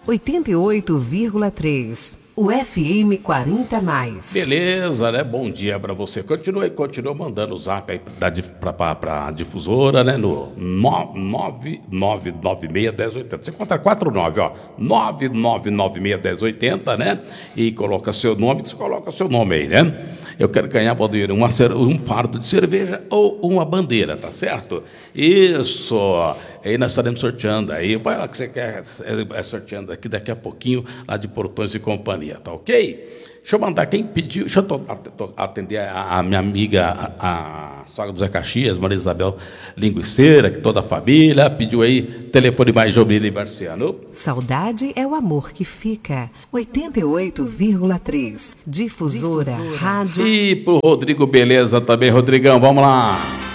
88,3. O FM 40+. Beleza, né? Bom dia pra você. Continua mandando o zap aí pra difusora, né? No 99961080. Você conta 49, ó. 99961080, né? E coloca seu nome, você coloca seu nome aí, né? Eu quero ganhar, Valdir, um fardo de cerveja ou uma bandeira, tá certo? Isso. Aí nós estaremos sorteando aí. O que você quer sorteando aqui daqui a pouquinho, lá de Portões e Companhia, tá ok? Deixa eu mandar quem pediu. Deixa eu atender a minha amiga, a sogra do Zé Caxias, Maria Isabel Linguiceira, que toda a família pediu aí, telefone mais Jobili e Marciano. Saudade é o amor que fica. 88,3. Difusora Rádio. E pro Rodrigo Beleza também, Rodrigão, vamos lá.